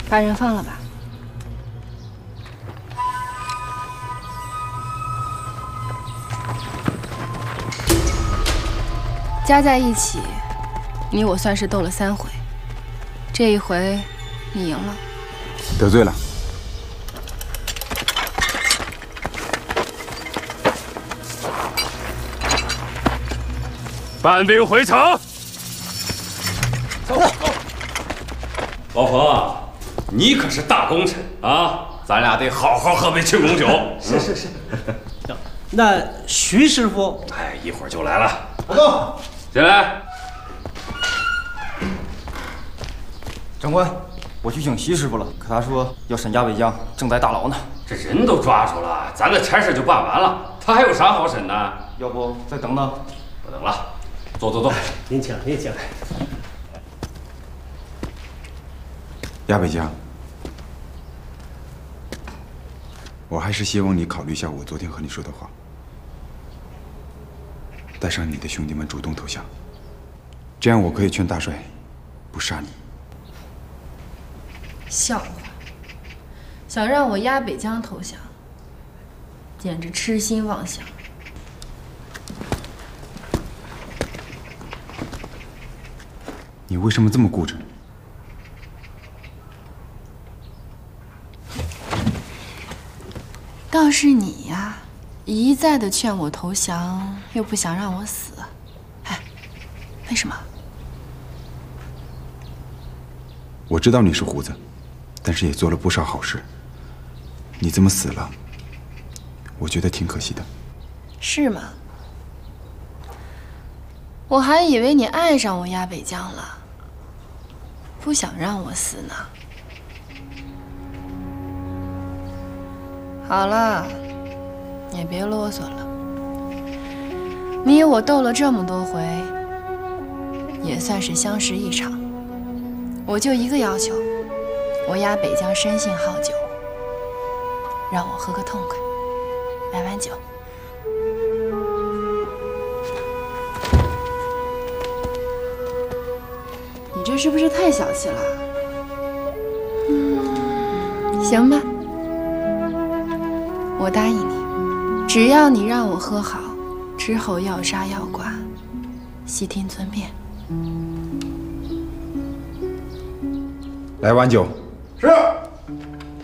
把人放了吧。加在一起，你我算是斗了3回，这一回你赢了。 得罪了。 搬兵回城。 走。老冯啊，你可是大功臣啊，咱俩得好好喝杯庆功酒。 是。那徐师傅， 哎，一会儿就来了。 报告， 进来。 长官，我去请徐师傅了，可他说要审押北江，正在大牢呢。 这人都抓住了，咱的差事就办完了，他还有啥好审的？ 要不再等等？ 不等了，坐。 您请。 押北江，我还是希望你考虑一下我昨天和你说的话，带上你的兄弟们主动投降，这样我可以劝大帅不杀你。 笑话，想让我押北江投降，简直痴心妄想。 你为什么这么固执？ 倒是你呀，一再的劝我投降，又不想让我死，哎，为什么？ 我知道你是胡子，但是也做了不少好事。你这么死了，我觉得挺可惜的。 是吗？我还以为你爱上我押北江了，不想让我死呢。好了，也别啰嗦了。你我斗了这么多回，也算是相识一场。我就一个要求，我押北江生性好酒，让我喝个痛快。来碗酒。你这是不是太小气了？行吧。我答应你，只要你让我喝好，之后要杀要剐，悉听尊便。 来碗酒。 是。